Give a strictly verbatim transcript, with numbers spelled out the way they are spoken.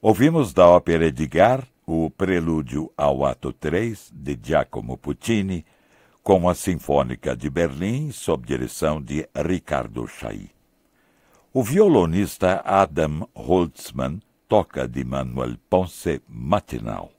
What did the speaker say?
Ouvimos da ópera Edgar o prelúdio ao ato três, de Giacomo Puccini, com a Sinfônica de Berlim, sob direção de Ricardo Chailly. O violonista Adam Holtzman toca de Manuel Ponce Matinal.